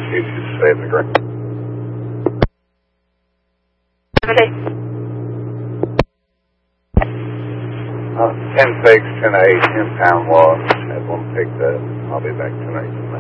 You should stay in the ground. 10 fakes, 10 8, 10 pound loss. Had one picked up. I'll be back tonight.